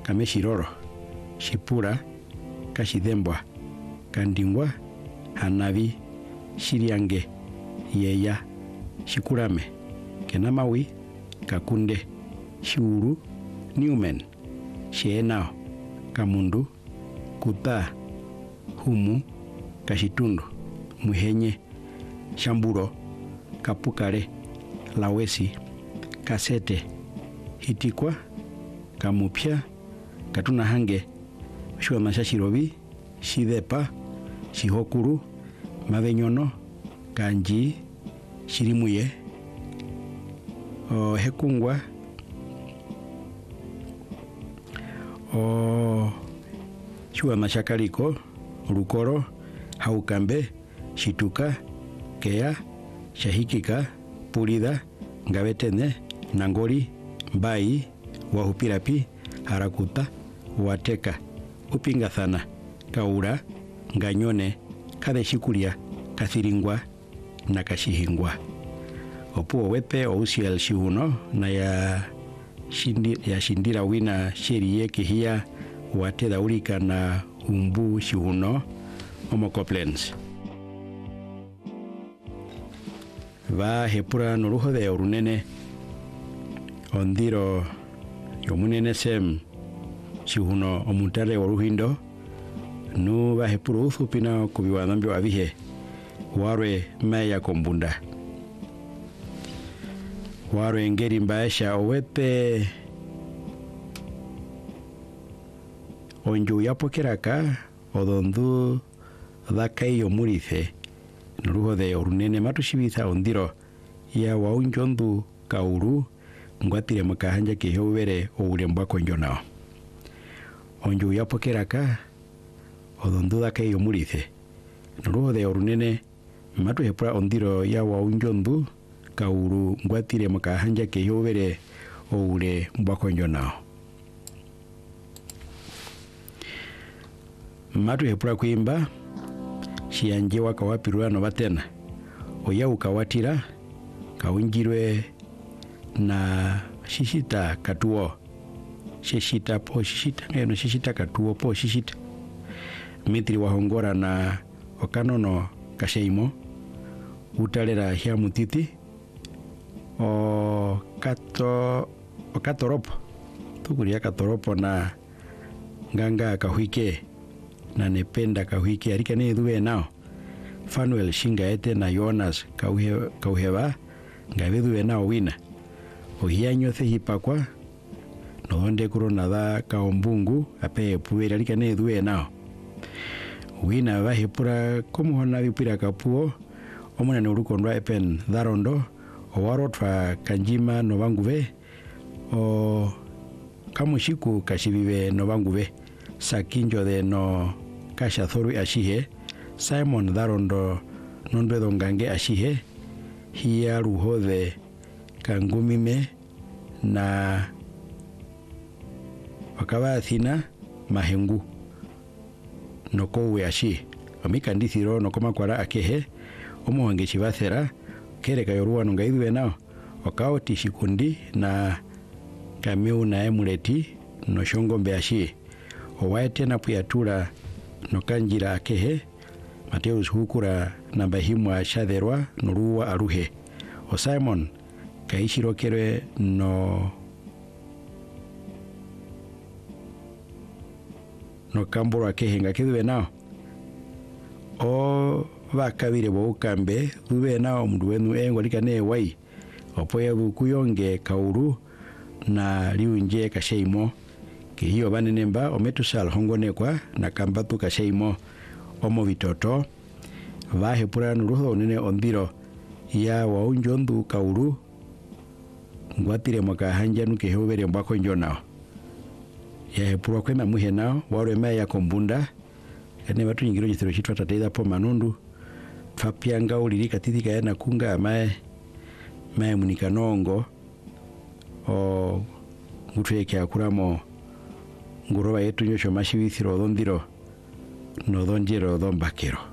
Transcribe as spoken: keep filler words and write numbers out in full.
kameshiroro shipura kashidembwa kandingwa hanavi shiriange yeya shikurame kenamawi kakunde shiuru Newman sheenao kamundu kuta humu kashitundu muhenye shamburo kapukare lawesi kasete hitikwa kamupya katuna hange shua mashashirobi shidepa shihokuru mavenyono kanji shirimuye o hekungwa o shua mashakaliko rukoro haukambe shituka kea shahikika purida ngavetene nangori mbai wahupirapi harakuta wateka upingathana kaura nganyone kadeshikulia kathiringwa na kashihingwa opuo wepe ousiel shihuno na ya shindi ya shindira wina sherie kihia wateda urika na umbu shihuno homocoplens va hepura noruho de orunene ondiro yomunene sem shihuno omutare oruhindo nu va hepuru ufupina kubiwanambyo abihe warwe maya kombunda warwe ngeri mbaesha owepe onju yapokeraka odondu dhakai omurice nuruho de orunene matushibitha ondiro ya waunjondu kauru ngwatire mukahanja kihobere ourembwa konjonao onju yapokeraka odondu dhakai omurice nuruho de orunene matu hepura ondiro ya waunjondu kauru ngwatire mukahanja kihobere oure mbwakonjonao matu hepura kuimba shianje wakawapirwa no batena oya ukawatira kaungirwe na shishita katuo shishita po shishita ngeno shishita katuo po shishita mitri wahongora na okanono kasheimo utalera hia mutiti o kato o katoropo tukuria katoropo na nganga kahuike na nependa kahuike arika ne duwe nao Fanuel shinga ete na Jonas kauhe kauheba ngabe duwe nao wina ohianyo the hipakwa no donde corona da kaombungu ape puera arika ne duwe nao wina va hepura como hona bipira kapuo omona no rukondwa epen darondo o warotwa kanjima no banguve o kamushiku kashibibe no banguve sakinjo de no kasha thoru ashihe Simon darondo nondo dongange ashihe hiya ruhode kangumime na wakaba athina mahengu nokowe ashi amikandithiro nokoma kwara akehe omuhange chibathera kereka yoruwa nongaidwe nao wakao tishikundi na kameu na emuleti no shongombe ashi owaete na puyatura no kanjira akehe Mateus hukura na bahimwa shatherwa noruwa aruhe o Simon kaishirokere no no kamboro akehe ngakidwe nao o bakabire bokambe dube nao mduwenu engo likane wai opoya bukuyonge kauru na liunje kasheimo ke hiyo banenemba ometusal hongonekwa na kambatu kasheimo omo bitoto vahe pura nuruho nene ondiro ya waunjondu kauru ngwatire mwakahanja nuke hobere mbako njonao ya hepura kwema muhe nao waro ema ya kombunda ene batu nyingiro jithiro chitwa tateza po manundu twapianga uliri katithika ya nakunga mae mae munikanongo o ngutueke akuramo nguroba yetu nyosho mashibithiro odondiro no donjero dombakero